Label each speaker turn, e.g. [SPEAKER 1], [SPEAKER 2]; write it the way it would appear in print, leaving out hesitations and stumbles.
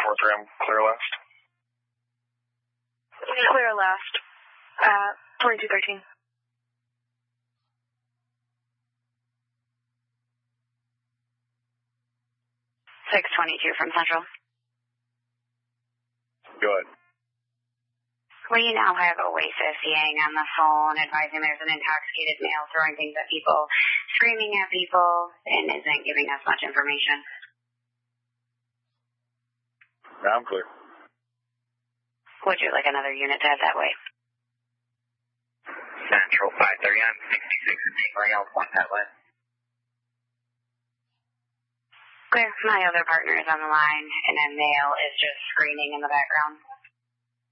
[SPEAKER 1] 4-3, clear last.
[SPEAKER 2] Clear last. 2213.
[SPEAKER 3] 622 from Central.
[SPEAKER 1] Go ahead.
[SPEAKER 3] We now have Oasis Yang on the phone advising there's an intoxicated male throwing things at people, screaming at people, and isn't giving us much information.
[SPEAKER 1] Now I'm clear.
[SPEAKER 3] Would you like another unit to head that way?
[SPEAKER 4] Central 530 on 66 and Tingling, I'll point that way.
[SPEAKER 3] Clear. My other partner is on the line, and a male is just screaming in the background.